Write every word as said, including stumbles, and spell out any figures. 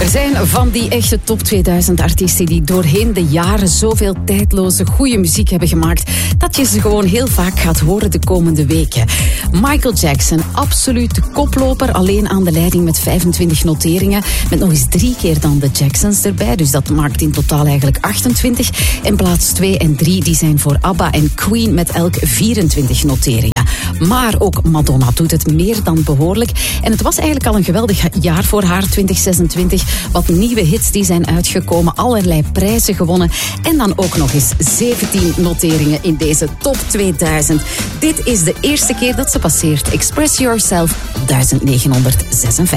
Er zijn van die echte top tweeduizend artiesten die doorheen de jaren zoveel tijdloze goede muziek hebben gemaakt dat je ze gewoon heel vaak gaat horen de komende weken. Michael Jackson, absoluut de koploper, alleen aan de leiding met vijfentwintig noteringen, met nog eens drie keer dan de Jacksons erbij, dus dat maakt in totaal eigenlijk achtentwintig. En plaats twee en drie die zijn voor ABBA en Queen met elk vierentwintig noteringen. Maar ook Madonna doet het meer dan behoorlijk. En het was eigenlijk al een geweldig jaar voor haar, twintig zesentwintig. Wat nieuwe hits die zijn uitgekomen, allerlei prijzen gewonnen. En dan ook nog eens zeventien noteringen in deze top tweeduizend. Dit is de eerste keer dat ze passeert. Express Yourself, negentienhonderdzesenvijftig.